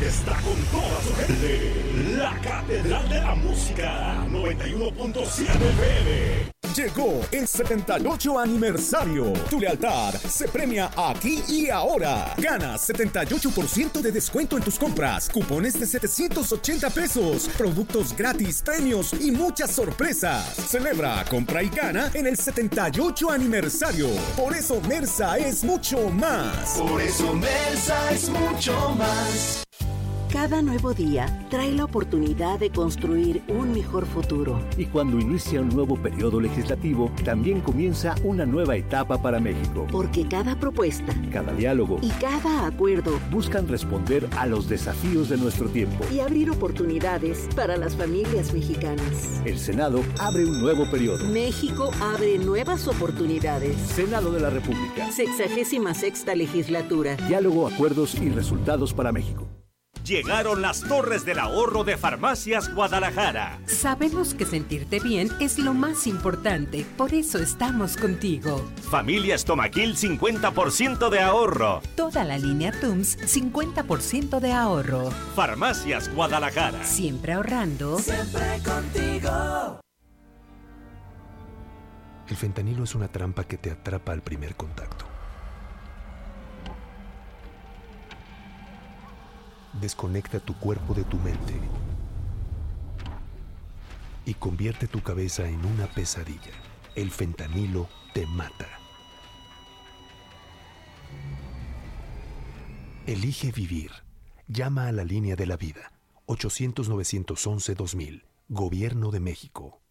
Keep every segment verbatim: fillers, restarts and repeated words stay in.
está con toda su gente. La Catedral de la Música, noventa y uno punto siete F M. Llegó el setenta y ocho aniversario. Tu lealtad se premia aquí y ahora. Gana setenta y ocho por ciento de descuento en tus compras, cupones de setecientos ochenta pesos, productos gratis, premios y muchas sorpresas. Celebra, compra y gana en el setenta y ocho aniversario. Por eso Mersa es mucho más. Por eso Mersa es mucho más. Cada nuevo día trae la oportunidad de construir un mejor futuro. Y cuando inicia un nuevo periodo legislativo, también comienza una nueva etapa para México. Porque cada propuesta, cada diálogo y cada acuerdo buscan responder a los desafíos de nuestro tiempo y abrir oportunidades para las familias mexicanas. El Senado abre un nuevo periodo. México abre nuevas oportunidades. Senado de la República. Sexagésima sexta legislatura. Diálogo, acuerdos y resultados para México. Llegaron las Torres del Ahorro de Farmacias Guadalajara. Sabemos que sentirte bien es lo más importante, por eso estamos contigo. Familia Estomaquil, cincuenta por ciento de ahorro. Toda la línea Tums, cincuenta por ciento de ahorro. Farmacias Guadalajara. Siempre ahorrando. Siempre contigo. El fentanilo es una trampa que te atrapa al primer contacto. Desconecta tu cuerpo de tu mente y convierte tu cabeza en una pesadilla. El fentanilo te mata. Elige vivir. Llama a la línea de la vida. ochocientos, novecientos once, dos mil. Gobierno de México.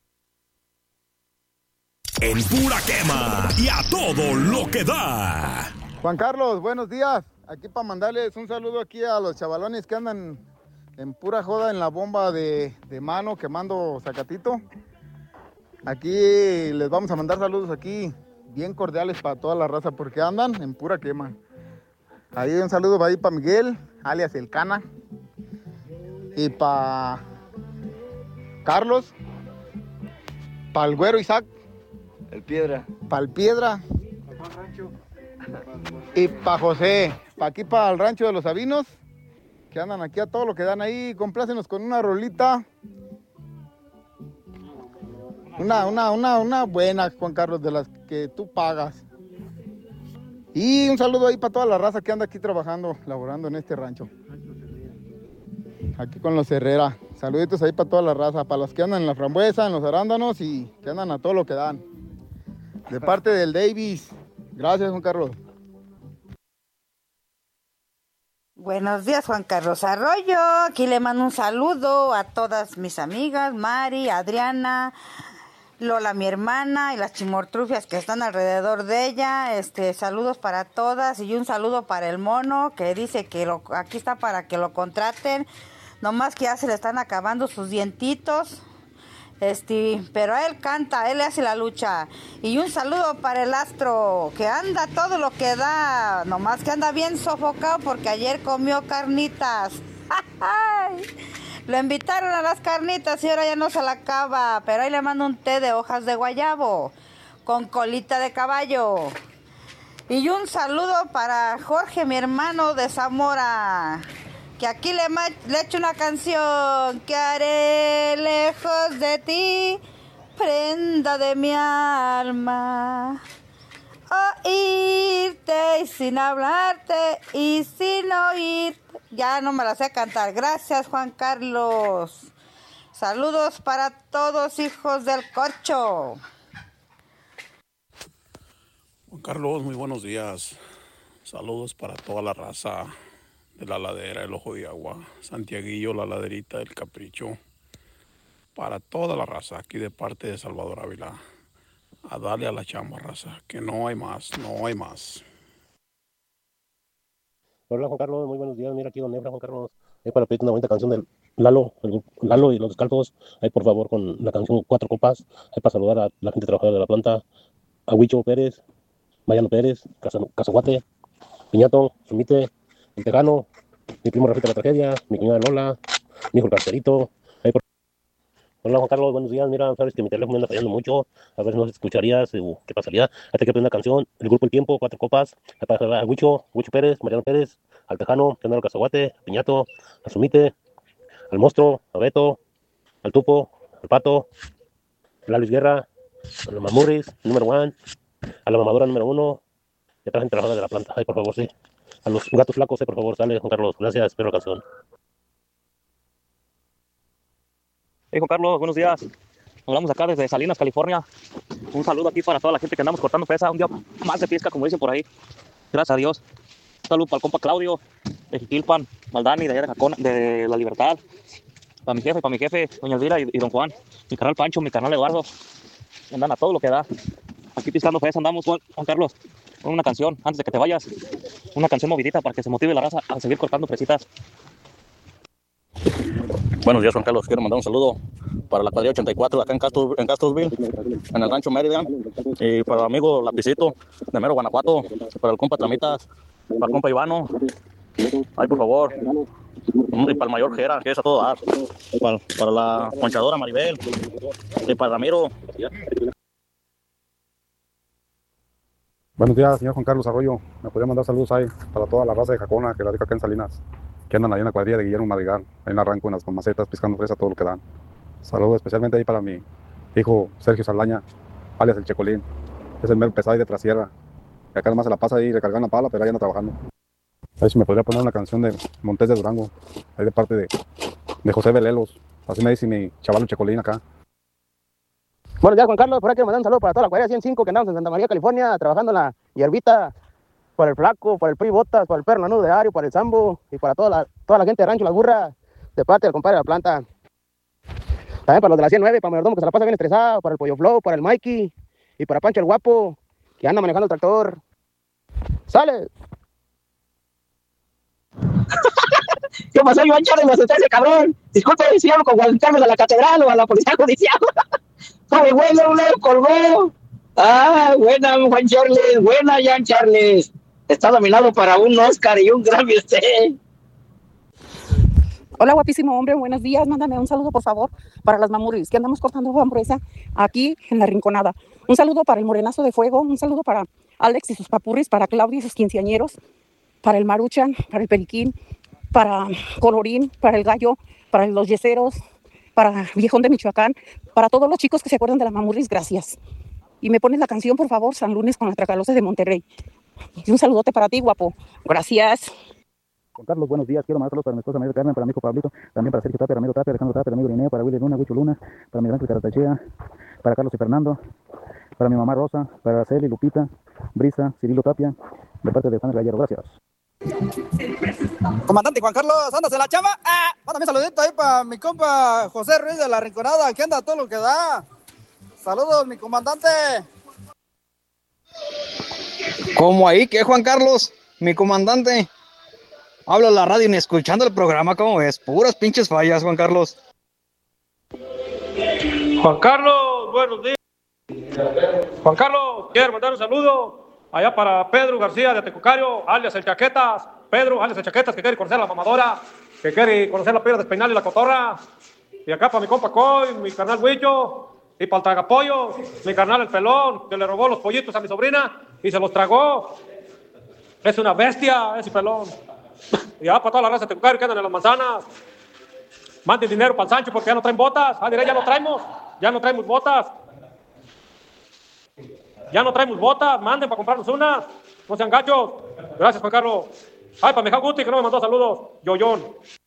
En pura quema y a todo lo que da. Juan Carlos, buenos días. Aquí para mandarles un saludo aquí a los chavalones que andan en pura joda en la bomba de, de mano quemando zacatito. Aquí les vamos a mandar saludos aquí bien cordiales para toda la raza porque andan en pura quema. Ahí un saludo va ahí para Miguel, alias El Cana. Y para Carlos, para el Güero Isaac. El Piedra. Para el Piedra. Y para José, para aquí, para el rancho de los Sabinos, que andan aquí a todo lo que dan ahí. Complácenos con una rolita. Una, una, una, una buena, Juan Carlos, de las que tú pagas. Y un saludo ahí para toda la raza que anda aquí trabajando, laborando en este rancho. Aquí con los Herrera. Saluditos ahí para toda la raza, para los que andan en la frambuesa, en los arándanos y que andan a todo lo que dan. De parte del Davis. Gracias, Juan Carlos. Buenos días, Juan Carlos Arroyo. Aquí le mando un saludo a todas mis amigas, Mari, Adriana, Lola, mi hermana, y las chimortrufias que están alrededor de ella. Este, saludos para todas y un saludo para el mono que dice que lo, aquí está para que lo contraten. Nomás que ya se le están acabando sus dientitos. Este, pero él canta, él hace la lucha. Y un saludo para el Astro, que anda todo lo que da, nomás que anda bien sofocado porque ayer comió carnitas. Lo invitaron a las carnitas y ahora ya no se la acaba, pero ahí le mando un té de hojas de guayabo con colita de caballo. Y un saludo para Jorge, mi hermano de Zamora, que aquí le, le echo una canción. Que haré lejos de ti, prenda de mi alma, oírte y sin hablarte y sin oírte. Ya no me la sé cantar. Gracias, Juan Carlos. Saludos para todos, hijos del corcho. Juan Carlos, muy buenos días. Saludos para toda la raza de la ladera, el Ojo de Agua, Santiaguillo, la laderita del Capricho, para toda la raza, aquí de parte de Salvador Ávila. A darle a la chamba, raza, que no hay más, no hay más. Hola, Juan Carlos, muy buenos días. Mira aquí Don Ebra, Juan Carlos. Es para pedirte una bonita canción del Lalo, el, Lalo y los Descalzos. Ahí, por favor, con la canción Cuatro Copas. Ahí para saludar a la gente trabajadora de la planta. A Huicho Pérez, Mariano Pérez, Cazaguate, Piñato, Sumite, El Tejano, mi primo Rafita la Tragedia, mi cuñada Lola, mi hijo el Carterito. Ahí por, Hola Juan Carlos, buenos días. Mira, sabes que mi teléfono me anda fallando mucho. A ver si nos escucharías o qué pasaría. Hasta que una canción, el grupo El Tiempo, Cuatro Copas, a Huicho, Huicho Pérez, Mariano Pérez, al Tejano, Genaro Cazaguate, a Piñato, a Sumite, al Monstruo, a Beto, al Tupo, al Pato, a la Luis Guerra, a los Mamurris, número one, a la mamadora número uno, y a toda la gente trabajadora de la planta. Ay, por favor, sí. A los gatos flacos, eh, por favor, sale, Juan Carlos. Gracias, espero la canción. Hey, Juan Carlos, buenos días. Hablamos acá desde Salinas, California. Un saludo aquí para toda la gente que andamos cortando presa. Un día más de pesca, como dicen por ahí. Gracias a Dios. Un saludo para el compa Claudio, de Jiquilpan, Maldani, de allá de Jacona, de La Libertad. Para mi jefe, para mi jefe, doña Elvira y, y don Juan. Mi canal Pancho, mi canal Eduardo. Andan a todo lo que da. Aquí piscando presa andamos, Juan, Juan Carlos. Con una canción, antes de que te vayas. Una canción movidita para que se motive la raza a seguir cortando presitas. Buenos días, Juan Carlos. Quiero mandar un saludo para la cuadrilla ochenta y cuatro acá en, Castor, en Castorsville, en el rancho Meridian, y para el amigo Lapicito de Mero, Guanajuato, para el compa Tramitas, para el compa Ivano. Ay, por favor. Y para el mayor Jera, que es a todo dar. Para, para la ponchadora Maribel. Y para Ramiro. Buenos días, señor Juan Carlos Arroyo. Me podría mandar saludos ahí para toda la raza de Jacona que radica acá en Salinas, que andan ahí en la cuadrilla de Guillermo Madrigal, ahí en Arranco, en las macetas, piscando fresa, todo lo que dan. Saludos especialmente ahí para mi hijo Sergio Saldaña, alias el Checolín. Es el mero pesado ahí de Trasierra. Y acá nomás se la pasa ahí recargando la pala, pero ahí anda trabajando. Ahí si me podría poner una canción de Montes de Durango, ahí de parte de, de José Velelos. Así me dice mi chavalo Checolín acá. Buenos días, Juan Carlos. Por aquí quiero mandar un saludo para toda la cuadrilla ciento cinco que andamos en Santa María, California, trabajando en la hierbita, para el Flaco, para el Pri Botas, para el Perro Nanudo de Ario, para el Sambo y para toda la, toda la gente de Rancho Las Burras, de parte del compadre de la planta. También para los de la ciento nueve, para Mayordomo que se la pasa bien estresado, para el Pollo Flow, para el Mikey y para Pancho el Guapo, que anda manejando el tractor. ¡Sale! ¿Qué pasó, Iván Charles? ¿Me asusté ese cabrón? Disculpe si hablo con Juan Carlos a la catedral o a la policía judicial. ¡Ay, bueno, un colgó! ¡Ah, buena, Juan Charles! ¡Buena, Jan Charles! Está nominado para un Oscar y un Grammy usted. Hola, guapísimo hombre, buenos días. Mándame un saludo, por favor, para las Mamurris, que andamos cortando hamburguesa aquí en La Rinconada. Un saludo para el Morenazo de Fuego, un saludo para Alex y sus papurris, para Claudia y sus quinceañeros, para el Maruchan, para el Periquín, para Colorín, para el Gallo, para los Yeseros, para Viejón de Michoacán, para todos los chicos que se acuerdan de la Mamurris, gracias. Y me pones la canción, por favor, San Lunes con la Tracalosa de Monterrey. Y un saludote para ti, guapo. Gracias. Juan Carlos, buenos días. Quiero mandar saludos para mi esposa María Carmen, para mi hijo Pablito, también para Sergio Tapia, Ramiro Tapia, Alejandro Tapia, amigo Lineo, para Willy Luna, Huicho Luna, para Miguel Ángel Caratachea, para Carlos y Fernando, para mi mamá Rosa, para Araceli, Lupita, Brisa, Cirilo Tapia, de parte de Juan Gallero. Gracias. Comandante Juan Carlos, ¿andas en la chamba? Ah, mándame un saludito ahí para mi compa José Ruiz de La Rinconada, que anda todo lo que da. Saludos, mi comandante. ¿Cómo ahí? ¿Qué, Juan Carlos? Mi comandante. Hablo a la radio y escuchando el programa, ¿cómo ves? Puras pinches fallas, Juan Carlos. Juan Carlos, buenos días. Juan Carlos, quiero mandar un saludo allá para Pedro García de Tecucario, alias el Chaquetas. Pedro, alias el Chaquetas, que quiere conocer a la mamadora, que quiere conocer la piedra despeinal y la cotorra. Y acá para mi compa Coy, mi carnal Huicho, y para el Tragapollo, mi carnal el Pelón, que le robó los pollitos a mi sobrina y se los tragó. Es una bestia ese Pelón. Y ya para toda la raza de Tecucario que andan en las manzanas. Manden dinero para el Sancho porque ya no traen botas. Ah, diré, ya no traemos. Ya no traemos botas. Ya no traemos botas. Manden para comprarnos una. No sean gachos. Gracias, Juan Carlos. Ay, para mi hija Guti que no me mandó saludos. Yoyón.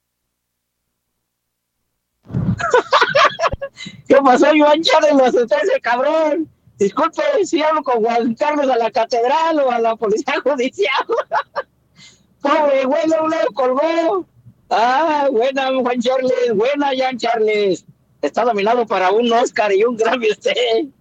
¿Qué pasó, Iván Charles? ¿Me asusté ese cabrón? Disculpe si hablo con Juan Carlos a la catedral o a la policía judicial. Pobre güey, no lo colgó. Ah, buena, Juan Charles. Buena, Jan Charles. Está nominado para un Oscar y un Grammy usted.